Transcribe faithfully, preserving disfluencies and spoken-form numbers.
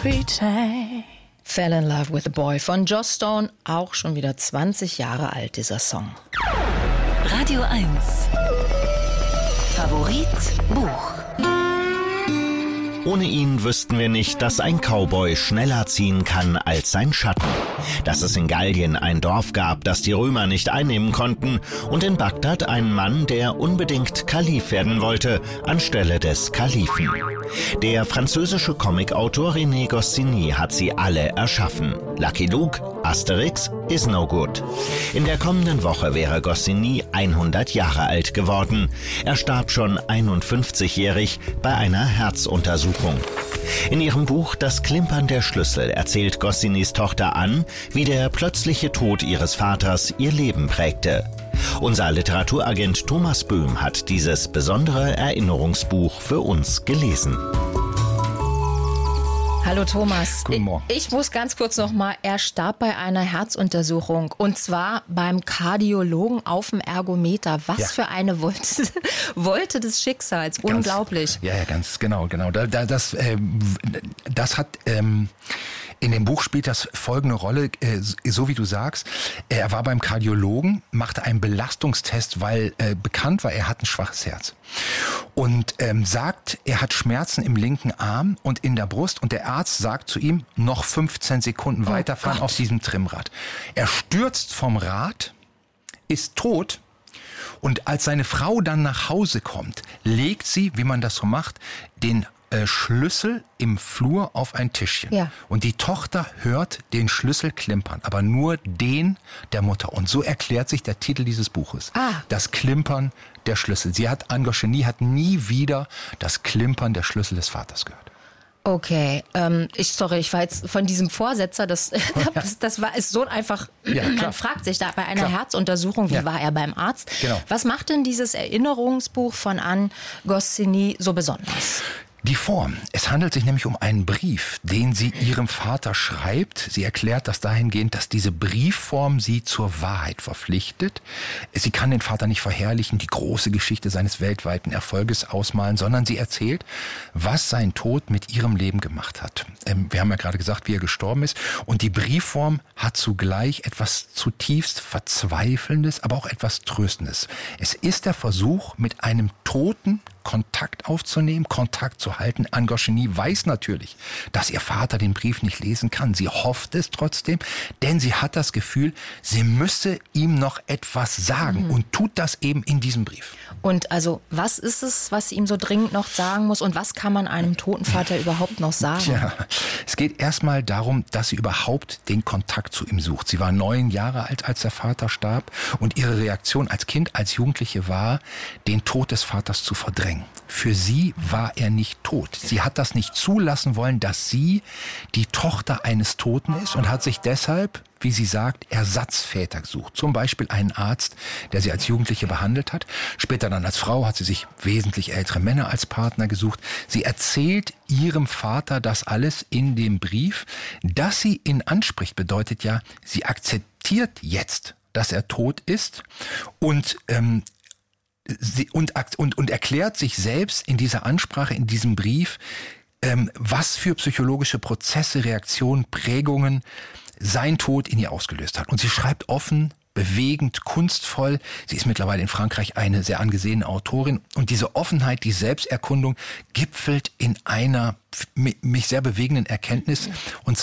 pretend. Fell in Love with a Boy von Joss Stone, auch schon wieder zwanzig Jahre alt, dieser Song. Radio eins. Favorit Buch. Ohne ihn wüssten wir nicht, dass ein Cowboy schneller ziehen kann als sein Schatten. Dass es in Gallien ein Dorf gab, das die Römer nicht einnehmen konnten, und in Bagdad einen Mann, der unbedingt Kalif werden wollte, anstelle des Kalifen. Der französische Comicautor René Goscinny hat sie alle erschaffen. Lucky Luke, Asterix, Is No Good. In der kommenden Woche wäre Goscinny hundert Jahre alt geworden. Er starb schon einundfünfzigjährig bei einer Herzuntersuchung. In ihrem Buch Das Klimpern der Schlüssel erzählt Goscinnys Tochter Anne, wie der plötzliche Tod ihres Vaters ihr Leben prägte. Unser Literaturagent Thomas Böhm hat dieses besondere Erinnerungsbuch für uns gelesen. Hallo Thomas. Guten Morgen. Ich, ich muss ganz kurz noch mal, er starb bei einer Herzuntersuchung und zwar beim Kardiologen auf dem Ergometer. Was Ja. für eine Wolte, Wolte des Schicksals. Ganz, Unglaublich. Ja, ja, ganz genau, genau. Da, da, das, ähm, das hat ähm, in dem Buch spielt das folgende Rolle, äh, so wie du sagst. Er war beim Kardiologen, machte einen Belastungstest, weil äh, bekannt war, er hat ein schwaches Herz. Und ähm, sagt, er hat Schmerzen im linken Arm und in der Brust. Und der Arzt sagt zu ihm, noch fünfzehn Sekunden weiterfahren Gott. auf diesem Trimmrad. Er stürzt vom Rad, ist tot. Und als seine Frau dann nach Hause kommt, legt sie, wie man das so macht, den äh, Schlüssel im Flur auf ein Tischchen. Ja. Und die Tochter hört den Schlüssel klimpern, aber nur den der Mutter. Und so erklärt sich der Titel dieses Buches. Ah. Das Klimpern der Schlüssel. Sie hat, Anne Goscinny hat nie wieder das Klimpern der Schlüssel des Vaters gehört. Okay, ähm, ich sorry, ich war jetzt von diesem Vorsetzer, das, das, das war ist so einfach, Ja, klar. man fragt sich da bei einer Klar. Herzuntersuchung, wie Ja. war er beim Arzt? Genau. Was macht denn dieses Erinnerungsbuch von Anne Goscinny so besonders? Die Form. Es handelt sich nämlich um einen Brief, den sie ihrem Vater schreibt. Sie erklärt das dahingehend, dass diese Briefform sie zur Wahrheit verpflichtet. Sie kann den Vater nicht verherrlichen, die große Geschichte seines weltweiten Erfolges ausmalen, sondern sie erzählt, was sein Tod mit ihrem Leben gemacht hat. Ähm, wir haben ja gerade gesagt, wie er gestorben ist. Und die Briefform hat zugleich etwas zutiefst Verzweifelndes, aber auch etwas Tröstendes. Es ist der Versuch, mit einem Toten Kontakt aufzunehmen, Kontakt zu halten. Anne Goscinny weiß natürlich, dass ihr Vater den Brief nicht lesen kann. Sie hofft es trotzdem, denn sie hat das Gefühl, sie müsse ihm noch etwas sagen, mhm. und tut das eben in diesem Brief. Und also, was ist es, was sie ihm so dringend noch sagen muss und was kann man einem toten Vater überhaupt noch sagen? Tja, es geht erstmal darum, dass sie überhaupt den Kontakt zu ihm sucht. Sie war neun Jahre alt, als der Vater starb, und ihre Reaktion als Kind, als Jugendliche war, den Tod des Vaters zu verdrängen. Für sie war er nicht tot. Sie hat das nicht zulassen wollen, dass sie die Tochter eines Toten ist, und hat sich deshalb, wie sie sagt, Ersatzväter gesucht. Zum Beispiel einen Arzt, der sie als Jugendliche behandelt hat. Später dann als Frau hat sie sich wesentlich ältere Männer als Partner gesucht. Sie erzählt ihrem Vater das alles in dem Brief. Dass sie ihn anspricht, bedeutet ja, sie akzeptiert jetzt, dass er tot ist, und ähm, Sie, und, und, und erklärt sich selbst in dieser Ansprache, in diesem Brief, ähm, was für psychologische Prozesse, Reaktionen, Prägungen sein Tod in ihr ausgelöst hat. Und sie schreibt offen, bewegend, kunstvoll. Sie ist mittlerweile in Frankreich eine sehr angesehene Autorin. Und diese Offenheit, die Selbsterkundung gipfelt in einer mich sehr bewegenden Erkenntnis. Und